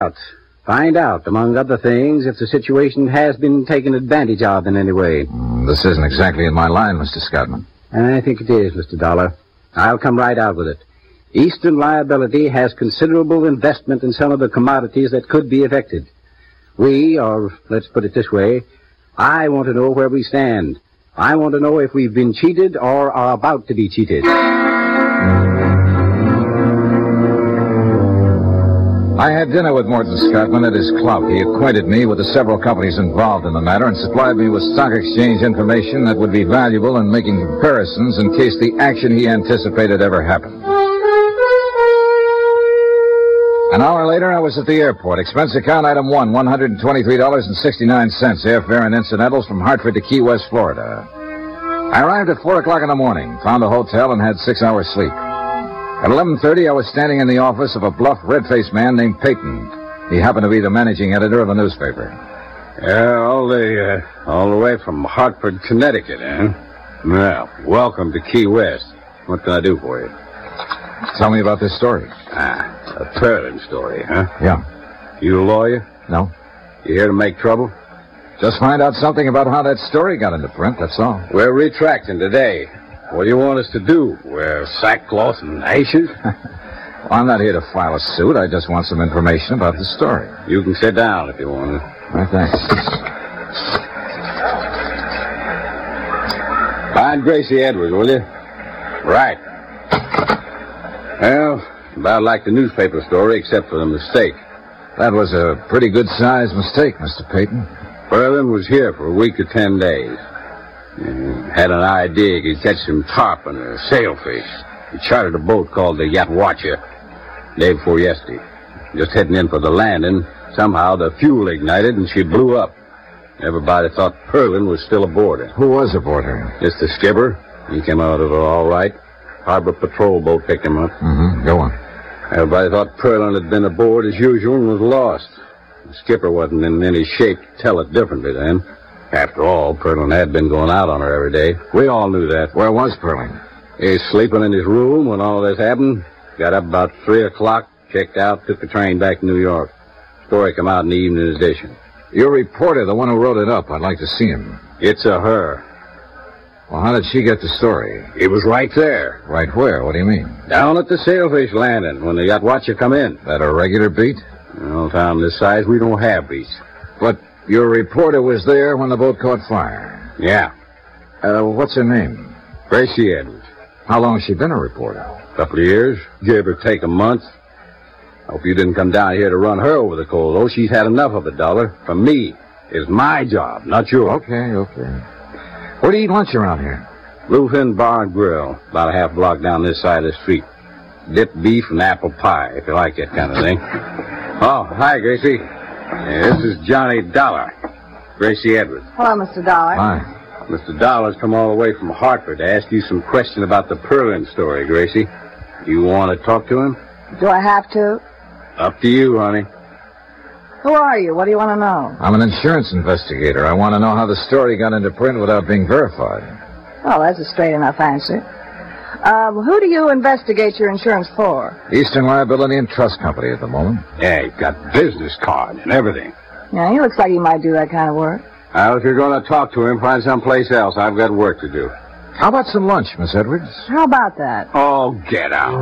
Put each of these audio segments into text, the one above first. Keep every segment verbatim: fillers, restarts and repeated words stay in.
out. Find out, among other things, if the situation has been taken advantage of in any way. Mm, this isn't exactly in my line, Mister Scottman. I think it is, Mister Dollar. I'll come right out with it. Eastern Liability has considerable investment in some of the commodities that could be affected. We, or let's put it this way, I want to know where we stand. I want to know if we've been cheated or are about to be cheated. I had dinner with Morton Scottman at his club. He acquainted me with the several companies involved in the matter and supplied me with stock exchange information that would be valuable in making comparisons in case the action he anticipated ever happened. An hour later, I was at the airport. Expense account item one, one hundred twenty-three dollars and sixty-nine cents, airfare and incidentals from Hartford to Key West, Florida. I arrived at four o'clock in the morning, found a hotel, and had six hours sleep. At eleven thirty, I was standing in the office of a bluff, red-faced man named Peyton. He happened to be the managing editor of a newspaper. Yeah, all the, uh, all the way from Hartford, Connecticut, eh? Well, welcome to Key West. What can I do for you? Tell me about this story. Ah, a Perlin story, huh? Yeah. You a lawyer? No. You here to make trouble? Just find out something about how that story got into print, that's all. We're retracting today. What do you want us to do? Wear sackcloth and ashes? Well, I'm not here to file a suit. I just want some information about the story. You can sit down if you want to. All right, thanks. Find Gracie Edwards, will you? Right. Well, about like the newspaper story, except for the mistake. That was a pretty good-sized mistake, Mister Peyton. Perlin was here for a week or ten days. He had an idea he could catch some tarpon or sailfish. He chartered a boat called the Yatwacha day before yesterday. Just heading in for the landing, somehow the fuel ignited and she blew up. Everybody thought Perlin was still aboard her. Who was aboard her? Just the skipper. He came out of it all right. Harbor patrol boat picked him up. Mm-hmm. Go on. Everybody thought Perlin had been aboard as usual and was lost. The skipper wasn't in any shape to tell it differently then. After all, Perlin had been going out on her every day. We all knew that. Where was Perlin? He was sleeping in his room when all this happened. Got up about three o'clock, checked out, took the train back to New York. Story come out in the evening edition. Your reporter, the one who wrote it up, I'd like to see him. It's a her. Well, how did she get the story? It was right there. Right where? What do you mean? Down at the sailfish landing when the Yatwacha come in. That a regular beat? Well, town this size, we don't have beats. But your reporter was there when the boat caught fire? Yeah. Uh, what's her name? Gracie Edwards. How long has she been a reporter? A couple of years. Give or take a month. Hope you didn't come down here to run her over the coals, though. She's had enough of it, Dollar. From me. It's my job, not yours. Okay, okay. Where do you eat lunch around here? Bluefin Bar and Grill. About a half block down this side of the street. Dipped beef and apple pie, if you like that kind of thing. Oh, hi, Gracie. Yeah, this is Johnny Dollar. Gracie Edwards. Hello, Mister Dollar. Hi. Mister Dollar's come all the way from Hartford to ask you some question about the Perlin story, Gracie. You want to talk to him? Do I have to? Up to you, honey. Who are you? What do you want to know? I'm an insurance investigator. I want to know how the story got into print without being verified. Oh, that's a straight enough answer. Um, who do you investigate your insurance for? Eastern Liability and Trust Company at the moment. Yeah, he's got business card and everything. Yeah, he looks like he might do that kind of work. Well, if you're going to talk to him, find someplace else. I've got work to do. How about some lunch, Miss Edwards? How about that? Oh, get out.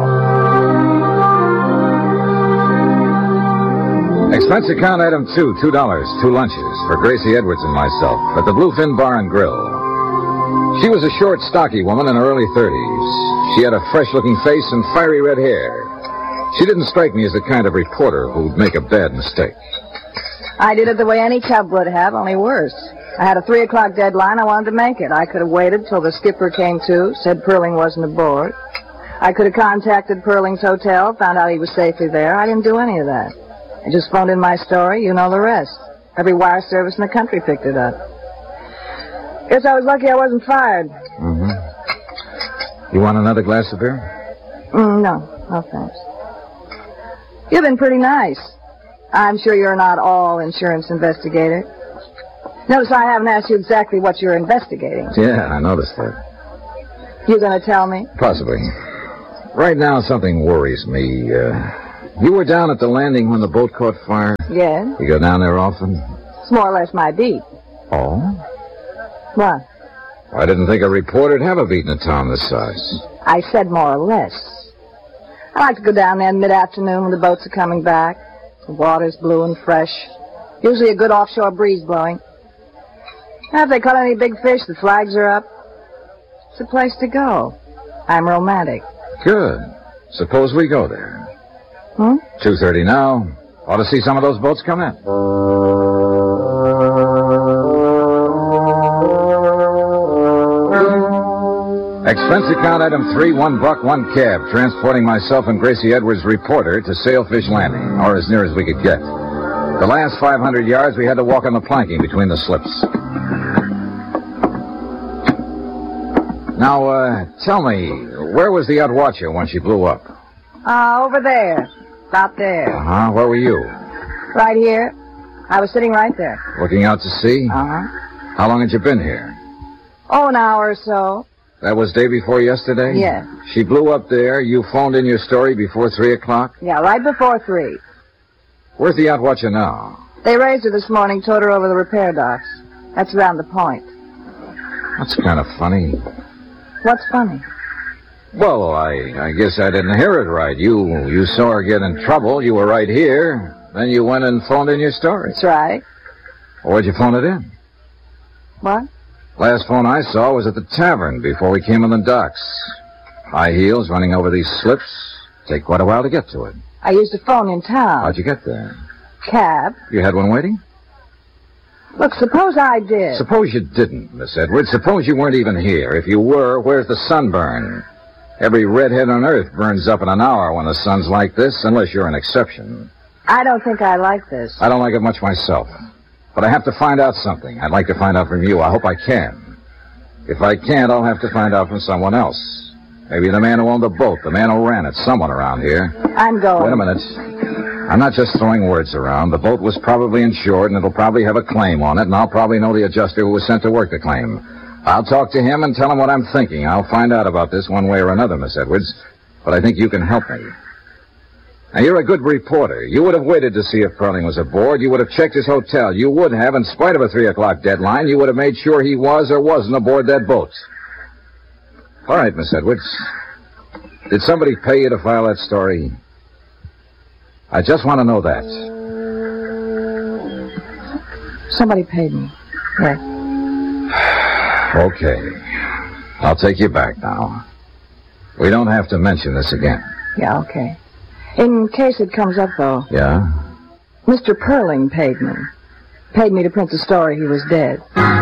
Expense account item two, two dollars, two lunches for Gracie Edwards and myself at the Bluefin Bar and Grill. She was a short, stocky woman in her early thirties. She had a fresh-looking face and fiery red hair. She didn't strike me as the kind of reporter who'd make a bad mistake. I did it the way any cub would have, only worse. I had a three o'clock deadline. I wanted to make it. I could have waited till the skipper came to, said Perling wasn't aboard. I could have contacted Perling's hotel, found out he was safely there. I didn't do any of that. I just phoned in my story. You know the rest. Every wire service in the country picked it up. Guess I was lucky I wasn't fired. Mm-hmm. You want another glass of beer? Mm, no. No, thanks. You've been pretty nice. I'm sure you're not all insurance investigator. Notice I haven't asked you exactly what you're investigating. Yeah, I noticed that. You gonna tell me? Possibly. Right now, something worries me. Uh, You were down at the landing when the boat caught fire? Yes. You go down there often? It's more or less my beat. Oh? What? I didn't think a reporter'd have a beat in a town this size. I said more or less. I like to go down there in mid-afternoon when the boats are coming back. The water's blue and fresh. Usually a good offshore breeze blowing. Now, if they caught any big fish, the flags are up. It's a place to go. I'm romantic. Good. Suppose we go there. Hmm? two thirty now. Ought to see some of those boats come in. Expense account item three, one buck, one cab, transporting myself and Gracie Edwards, reporter, to Sailfish Landing, or as near as we could get. The last five hundred yards, we had to walk on the planking between the slips. Now, uh, tell me, where was the Outwatcher when she blew up? Uh, over there. About there. Uh-huh. Where were you? Right here. I was sitting right there. Looking out to sea? Uh-huh. How long had you been here? Oh, an hour or so. That was day before yesterday? Yes. She blew up there. You phoned in your story before three o'clock? Yeah, right before three. Where's the Outwatcher now? They raised her this morning, towed her over the repair docks. That's around the point. That's kind of funny. What's funny? Well, I, I guess I didn't hear it right. You you saw her get in trouble. You were right here. Then you went and phoned in your story. That's right. Where'd you phone it in? What? Last phone I saw was at the tavern before we came on the docks. High heels running over these slips. Take quite a while to get to it. I used a phone in town. How'd you get there? Cab. You had one waiting? Look, suppose I did. Suppose you didn't, Miss Edwards. Suppose you weren't even here. If you were, where's the sunburn? Every redhead on earth burns up in an hour when the sun's like this, unless you're an exception. I don't think I like this. I don't like it much myself. But I have to find out something. I'd like to find out from you. I hope I can. If I can't, I'll have to find out from someone else. Maybe the man who owned the boat, the man who ran it, someone around here. I'm going. Wait a minute. I'm not just throwing words around. The boat was probably insured, and it'll probably have a claim on it, and I'll probably know the adjuster who was sent to work the claim. I'll talk to him and tell him what I'm thinking. I'll find out about this one way or another, Miss Edwards. But I think you can help me. Now, you're a good reporter. You would have waited to see if Perling was aboard. You would have checked his hotel. You would have, in spite of a three o'clock deadline, you would have made sure he was or wasn't aboard that boat. All right, Miss Edwards. Did somebody pay you to file that story? I just want to know that. Somebody paid me. Yes. Okay. I'll take you back now. We don't have to mention this again. Yeah, okay. In case it comes up, though. Yeah? Mister Perling paid me. Paid me to print the story he was dead.